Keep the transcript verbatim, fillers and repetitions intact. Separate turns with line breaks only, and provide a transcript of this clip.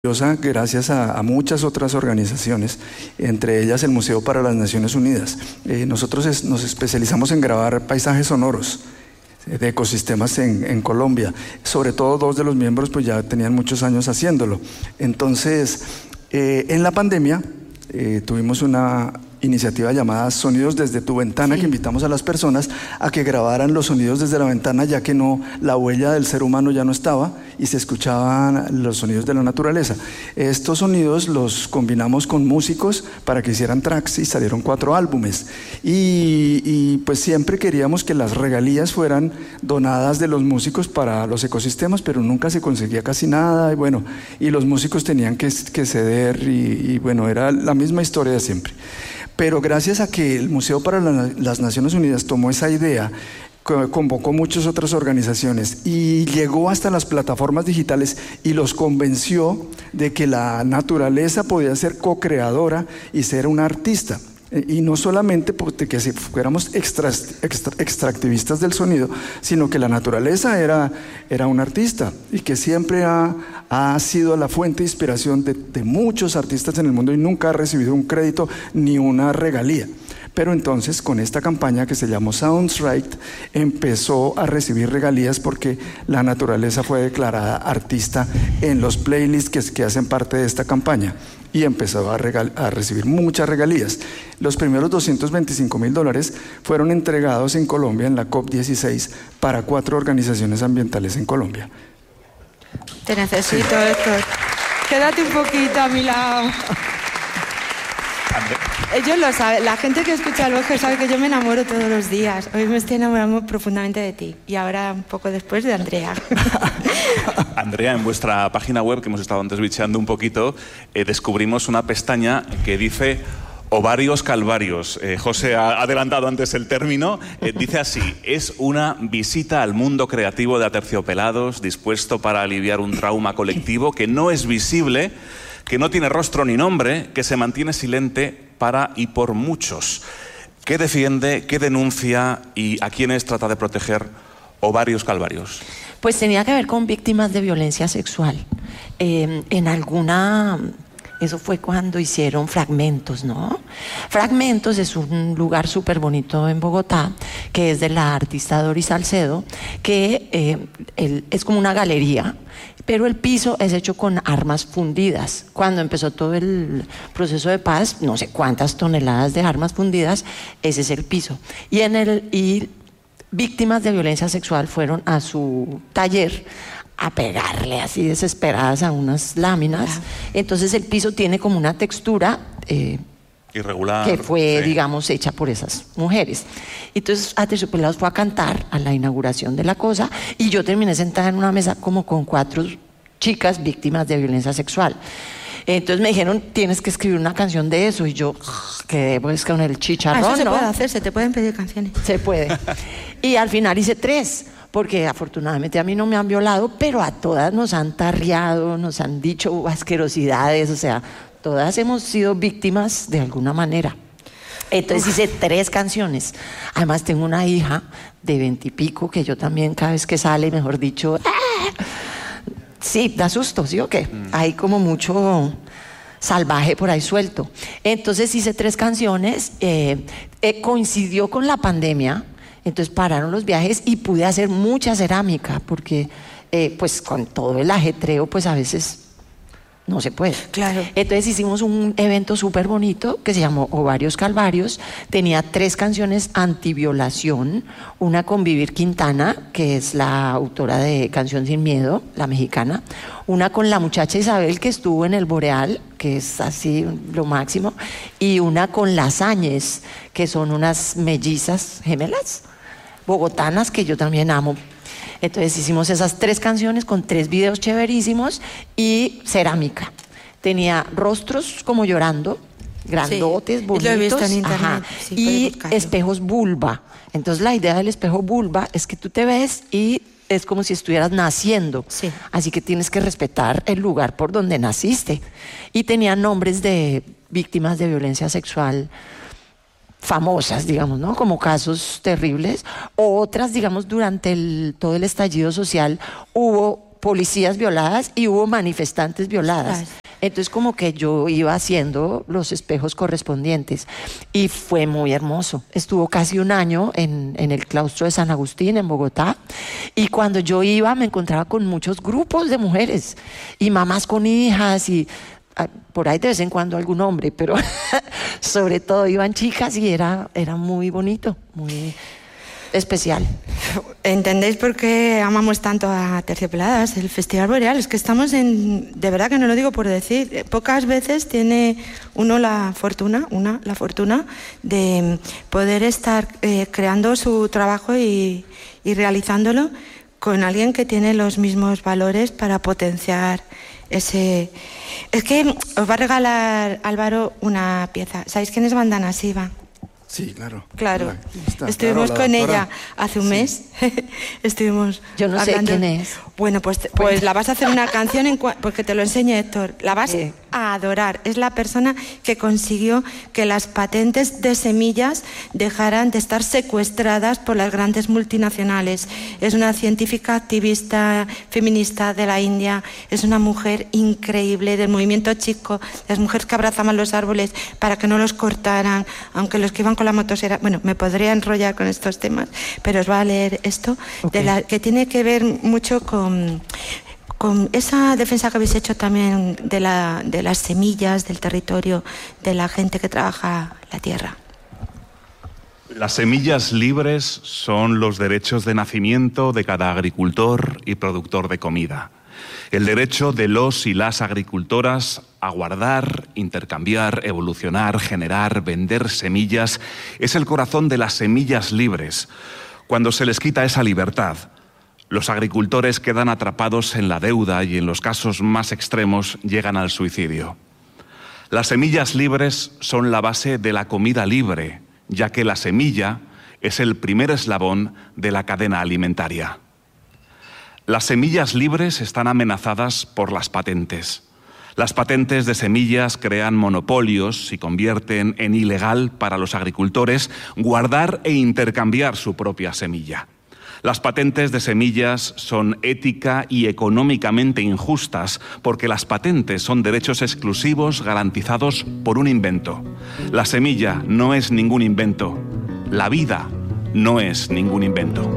gracias a, a muchas otras organizaciones, entre ellas el Museo para las Naciones Unidas. Eh, nosotros es, nos especializamos en grabar paisajes sonoros de ecosistemas en, en Colombia. Sobre todo dos de los miembros pues ya tenían muchos años haciéndolo. Entonces, eh, en la pandemia eh, tuvimos una iniciativa llamada Sonidos desde tu ventana, sí, que invitamos a las personas a que grabaran los sonidos desde la ventana, ya que no, la huella del ser humano ya no estaba y se escuchaban los sonidos de la naturaleza. Estos sonidos los combinamos con músicos para que hicieran tracks y salieron cuatro álbumes. Y, y pues siempre queríamos que las regalías fueran donadas de los músicos para los ecosistemas, pero nunca se conseguía casi nada, y bueno, y los músicos tenían que, que ceder y, y bueno, era la misma historia de siempre. Pero gracias a que el Museo para las Naciones Unidas tomó esa idea, convocó muchas otras organizaciones y llegó hasta las plataformas digitales y los convenció de que la naturaleza podía ser co-creadora y ser una artista. Y no solamente porque si fuéramos extra, extra, extractivistas del sonido, sino que la naturaleza era, era un artista y que siempre ha, ha sido la fuente de inspiración de, de muchos artistas en el mundo y nunca ha recibido un crédito ni una regalía. Pero entonces con esta campaña que se llamó Sounds Right empezó a recibir regalías porque la naturaleza fue declarada artista en los playlists que, que hacen parte de esta campaña y empezó a, regal, a recibir muchas regalías. Los primeros doscientos veinticinco mil dólares fueron entregados en Colombia en la COP dieciséis para cuatro organizaciones ambientales en Colombia.
Te necesito, sí. Héctor. Quédate un poquito a mi lado. Ellos lo saben, la gente que escucha el Bosque sabe que yo me enamoro todos los días. Hoy me estoy enamorando profundamente de ti y ahora un poco después de Andrea.
Andrea, en vuestra página web, que hemos estado antes bicheando un poquito, eh, descubrimos una pestaña que dice ovarios calvarios. Eh, José ha adelantado antes el término. Eh, dice así: es una visita al mundo creativo de aterciopelados dispuesto para aliviar un trauma colectivo que no es visible, que no tiene rostro ni nombre, que se mantiene silente para y por muchos. ¿Qué defiende, qué denuncia y a quiénes trata de proteger Ovarios Calvarios?
Pues tenía que ver con víctimas de violencia sexual. Eh, en alguna... Eso fue cuando hicieron Fragmentos, ¿no? Fragmentos es un lugar súper bonito en Bogotá, que es de la artista Doris Salcedo, que eh, el, es como una galería, pero el piso es hecho con armas fundidas. Cuando empezó todo el proceso de paz, no sé cuántas toneladas de armas fundidas, ese es el piso. Y, en el, y víctimas de violencia sexual fueron a su taller a pegarle así desesperadas a unas láminas. Claro. Entonces el piso tiene como una textura eh,
irregular,
que fue,
sí,
digamos, hecha por esas mujeres. Entonces Aterciopelados fue a cantar a la inauguración de la cosa y yo terminé sentada en una mesa como con cuatro chicas víctimas de violencia sexual. Entonces me dijeron, tienes que escribir una canción de eso, y yo quedé pues con el chicharrón.
Ah, eso se
¿no?
puede hacer, se te pueden pedir canciones.
Se puede. Y al final hice tres, porque afortunadamente a mí no me han violado, pero a todas nos han tarreado, nos han dicho asquerosidades, o sea, todas hemos sido víctimas de alguna manera. Entonces Uf. hice tres canciones. Además tengo una hija de veintipico que yo también cada vez que sale, mejor dicho, ¡ah! Sí, da susto, ¿sí o qué? Mm. Hay como mucho salvaje por ahí suelto. Entonces hice tres canciones, eh, eh, coincidió con la pandemia. Entonces pararon los viajes y pude hacer mucha cerámica porque eh, pues con todo el ajetreo pues a veces no se puede.
Claro.
Entonces hicimos un evento súper bonito que se llamó Ovarios Calvarios. Tenía tres canciones antiviolación, una con Vivir Quintana, que es la autora de Canción Sin Miedo, la mexicana, una con la muchacha Isabel que estuvo en el Boreal, que es así lo máximo, y una con Las Áñez, que son unas mellizas gemelas bogotanas que yo también amo. Entonces hicimos esas tres canciones con tres videos chéverísimos y cerámica. Tenía rostros como llorando, grandotes, sí, bonitos,
lo he visto en internet,
ajá,
sí,
y espejos vulva. Entonces la idea del espejo vulva es que tú te ves y es como si estuvieras naciendo.
Sí.
Así que tienes que respetar el lugar por donde naciste. Y tenía nombres de víctimas de violencia sexual famosas, digamos, ¿no? Como casos terribles, o otras, digamos, durante el, todo el estallido social hubo policías violadas y hubo manifestantes violadas. Entonces como que yo iba haciendo los espejos correspondientes y fue muy hermoso. Estuvo casi un año en, en el claustro de San Agustín, en Bogotá, y cuando yo iba me encontraba con muchos grupos de mujeres y mamás con hijas y por ahí de vez en cuando algún hombre, pero sobre todo iban chicas y era, era muy bonito, muy especial.
¿Entendéis por qué amamos tanto a Terciopeladas, el Festival Boreal? Es que estamos en... De verdad que no lo digo por decir. Pocas veces tiene uno la fortuna, una, la fortuna de poder estar eh, creando su trabajo y, y realizándolo con alguien que tiene los mismos valores para potenciar ese... Es que os va a regalar Álvaro una pieza. ¿Sabéis quién es Vandana Shiva?
Sí, claro.
Claro.
Está,
Estuvimos
claro,
con
doctora.
ella hace un
Sí.
mes. Estuvimos
Yo no sé
hablando.
quién es.
Bueno, pues, pues la vas a hacer una canción en cua- porque te lo enseñe Héctor. La vas
Sí.
a adorar. Es la persona que consiguió que las patentes de semillas dejaran de estar secuestradas por las grandes multinacionales. Es una científica activista feminista de la India. Es una mujer increíble del movimiento chico, de las mujeres que abrazaban los árboles para que no los cortaran, aunque los que iban con la motosierra. Bueno, me podría enrollar con estos temas, pero os va a leer esto,
Ok.
de la, que tiene que ver mucho con... con esa defensa que habéis hecho también de, la, de las semillas, del territorio, de la gente que trabaja la tierra.
Las semillas libres son los derechos de nacimiento de cada agricultor y productor de comida. El derecho de los y las agricultoras a guardar, intercambiar, evolucionar, generar, vender semillas es el corazón de las semillas libres. Cuando se les quita esa libertad, los agricultores quedan atrapados en la deuda y en los casos más extremos llegan al suicidio. Las semillas libres son la base de la comida libre, ya que la semilla es el primer eslabón de la cadena alimentaria. Las semillas libres están amenazadas por las patentes. Las patentes de semillas crean monopolios y convierten en ilegal para los agricultores guardar e intercambiar su propia semilla. Las patentes de semillas son ética y económicamente injustas porque las patentes son derechos exclusivos garantizados por un invento. La semilla no es ningún invento. La vida no es ningún invento.